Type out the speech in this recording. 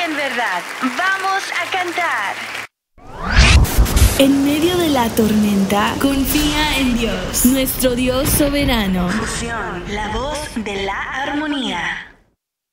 en verdad. Vamos a cantar. En medio de la tormenta, confía en Dios, nuestro Dios soberano. Fusión, la voz de la armonía.